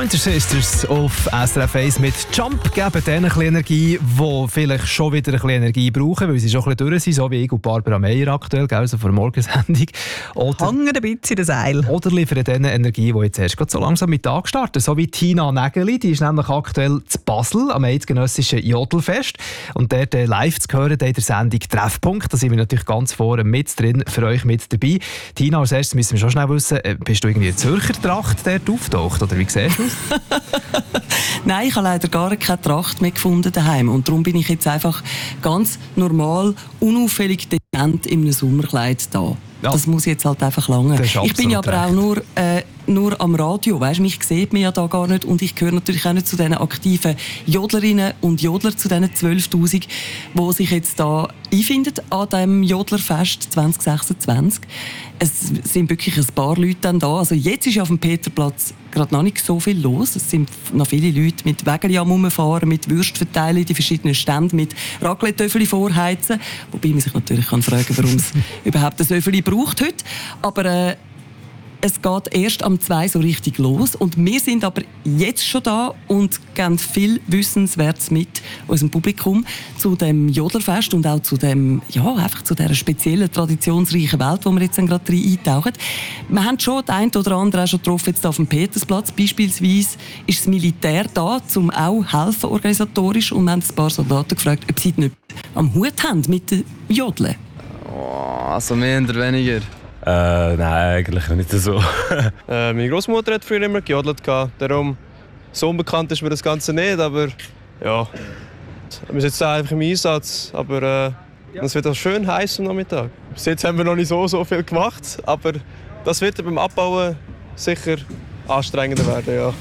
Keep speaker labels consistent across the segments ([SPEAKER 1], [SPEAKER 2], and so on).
[SPEAKER 1] Pointer Sisters auf SRF 1 mit Jump geben denen ein bisschen Energie, die vielleicht schon wieder ein bisschen Energie brauchen, weil sie schon ein bisschen durch sind, so wie ich und Barbara Meyer aktuell, also vor der Morgensendung.
[SPEAKER 2] Hängen ein bisschen in das Seil.
[SPEAKER 1] Oder liefern denen Energie, die jetzt erst so langsam mit Tag starten. So wie Tina Nägeli, die ist nämlich aktuell zu Basel am eidgenössischen Jodelfest. Und dort live zu hören in der Sendung Treffpunkt. Da sind wir natürlich ganz vorne mit drin, für euch mit dabei. Tina, als erstes müssen wir schon schnell wissen, bist du irgendwie in Zürcher Tracht dort auftaucht, oder wie siehst du das?
[SPEAKER 2] Nein, ich habe leider gar keine Tracht mehr gefunden daheim und darum bin ich jetzt einfach ganz normal, unauffällig dezent in einem Sommerkleid da. Ja. Das muss jetzt halt einfach lange. Ich bin ja aber auch nur am Radio, weißt, mich sieht man ja da gar nicht und ich gehöre natürlich auch nicht zu diesen aktiven Jodlerinnen und Jodler, zu diesen 12'000, die sich jetzt da einfinden an diesem Jodlerfest 2026. Es sind wirklich ein paar Leute dann da. Also jetzt ist auf dem Peterplatz gerade noch nicht so viel los. Es sind noch viele Leute mit Wägeli am Rumfahren, mit Würst verteilen in die verschiedenen Stände, mit Raclette-Töffeli vorheizen. Wobei man sich natürlich fragen kann, warum es überhaupt ein Töffeli braucht heute. Aber es geht erst am 2 so richtig los. Und wir sind aber jetzt schon da und geben viel Wissenswertes mit unserem Publikum zu dem Jodlerfest und auch zu dem, ja, einfach zu dieser speziellen, traditionsreichen Welt, wo wir jetzt gerade rein eintauchen. Wir haben schon den einen oder anderen auch schon getroffen, jetzt auf dem Petersplatz. Beispielsweise ist das Militär da, um auch helfen organisatorisch. Und wir haben ein paar Soldaten gefragt, ob sie nicht am Hut haben mit den Jodeln.
[SPEAKER 3] Oh, also mehr oder weniger. Nein, eigentlich nicht so. Meine Großmutter hat früher immer gejodelt, darum so unbekannt ist mir das Ganze nicht, aber ja, wir sind jetzt einfach im Einsatz, aber es wird auch schön heiß am Nachmittag. Bis jetzt haben wir noch nicht so viel gemacht, aber das wird beim Abbauen sicher anstrengender werden, ja.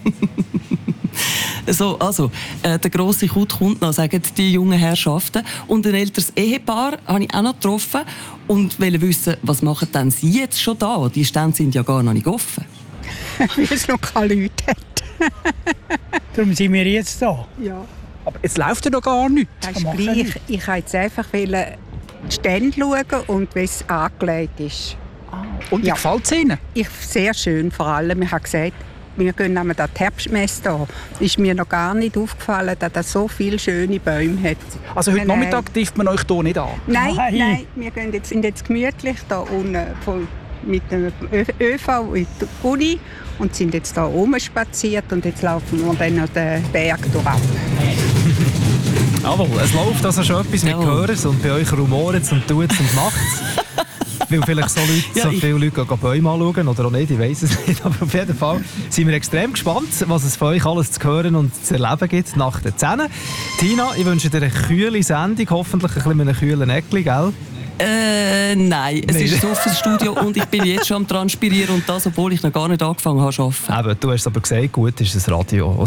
[SPEAKER 2] Also, der grosse Kut kommt noch, sagen die jungen Herrschaften. Und ein älteres Ehepaar habe ich auch noch getroffen und wollte wissen, was machen denn Sie jetzt schon da? Die Stände sind ja gar noch nicht offen.
[SPEAKER 4] Weil es noch keine Leute hat.
[SPEAKER 5] Darum sind wir jetzt da.
[SPEAKER 4] Ja.
[SPEAKER 5] Aber jetzt läuft ja noch gar nichts.
[SPEAKER 4] Das ist gleich. Ich wollte jetzt einfach die Stände schauen und wie es angelegt ist.
[SPEAKER 5] Und wie gefällt es Ihnen?
[SPEAKER 4] Sehr schön vor allem. Ich habe gesagt, wir gehen an die Herbstmesse an. Ist mir noch gar nicht aufgefallen, dass es so viele schöne Bäume hat.
[SPEAKER 5] Also heute Nachmittag trifft man euch hier nicht an?
[SPEAKER 4] Nein, wir sind jetzt gemütlich da unten mit dem ÖV in die Uni und sind jetzt hier rumspaziert und jetzt laufen wir dann noch den Berg ab.
[SPEAKER 1] Jawohl, es läuft also schon etwas mit Gehörers und bei euch rumoret es und tut es und macht es. Weil vielleicht so viele Leute gehen Bäume anschauen oder auch nicht, ich weiss es nicht. Aber auf jeden Fall sind wir extrem gespannt, was es für euch alles zu hören und zu erleben gibt nach den 10. Tina, ich wünsche dir eine kühle Sendung, hoffentlich ein bisschen mit einem kühlen Eckli, gell?
[SPEAKER 2] Nein, es ist ein offenes Studio und ich bin jetzt schon am Transpirieren und das, obwohl ich noch gar nicht angefangen habe zu arbeiten.
[SPEAKER 1] Eben, du hast aber gesagt, gut ist das Radio.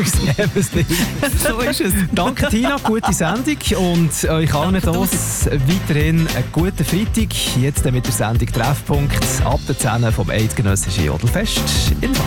[SPEAKER 2] So ist es.
[SPEAKER 1] Danke Tina, gute Sendung und euch allen uns weiterhin einen guten Freitag. Jetzt mit der Sendung Treffpunkt ab der 10 vom eidgenössischen Jodelfest in Basel.